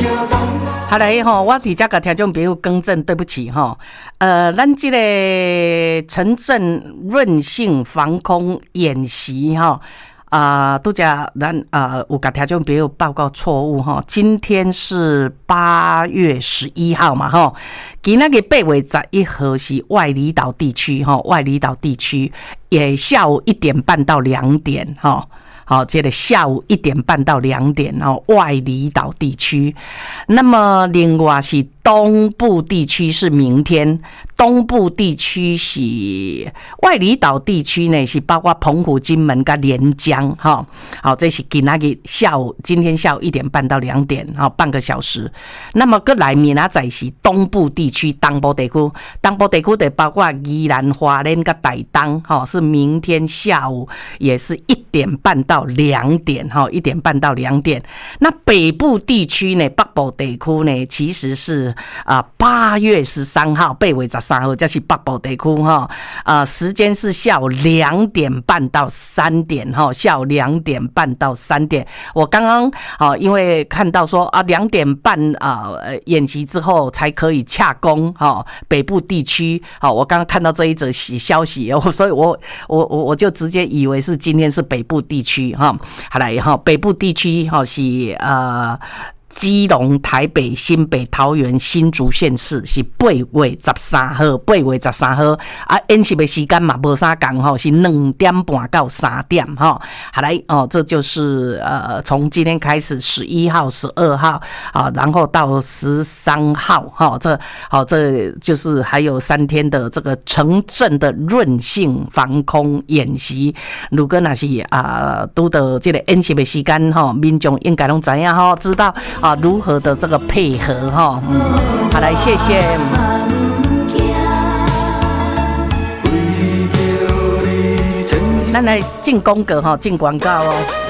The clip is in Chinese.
好来吼，我伫遮甲听众朋友更正，对不起吼。咱这个城镇韧性防空演习吼。拄则咱有甲听众朋友报告错误吼，今天是8月11号嘛吼，今仔日8月11号是外离岛地区吼，外离岛地区也下午1点半到2点吼。好，这个下午1点半到2点哦，外离岛地区。那么另外是东部地区是明天，东部地区是外离岛地区呢是包括澎湖、金门跟连江哈。好，这是今天下午1点半到2点哈，半个小时。那么过来明仔载是东部地区东部地区，东部地区的包括宜兰、花莲跟台东哈，是明天下午也是1点半到2点哈，1点半到2点。那北部地区呢，北部地区呢，其实是8月13号，8月13号，这是北部地区哈。时间是下午2点半到3点哈，下午2点半到3点。我刚刚因为看到说2点半演习之后才可以洽公哈，北部地区我刚刚看到这一则消息，所以我就直接以为是今天是北部地区哈。好来哈，北部地区是基隆、台北、新北、桃园、新竹县市是8月13号，8月13号演习的时间嘛无啥讲吼，是2点半到3点哈。好来这就是从今天开始11号、12号然后到13号哈，这就是还有3天的这个城镇的韧性防空演习。如果那是拄到这个演习的时间哈，民众应该拢知影哈，知道。如何的这个配合哈，好来谢谢。咱来进广告哈，进广告哦。